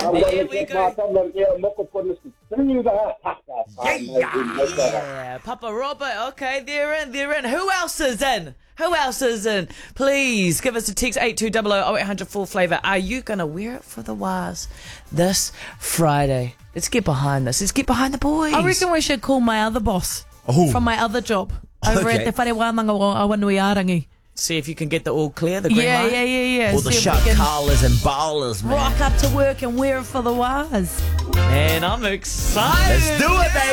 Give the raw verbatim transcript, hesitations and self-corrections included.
There we go. Yeah, Papa Robert. Okay, they're in, they're in. Who else is in? Who else is in? Please give us a text eight two double oh oh eight hundred full flavour. Are you going to wear it for the Waz this Friday? Let's get behind this. Let's get behind the boys. I reckon we should call my other boss Oh. from my other job over Okay. at Te Whare Wānanga o Awanuiarangi. See if you can get the all clear, the green Yeah, light. yeah, yeah, yeah. All the See if shot we can callers and ballers, man. rock up to work and wear it for the Waz. Man, I'm excited. Let's do it, baby.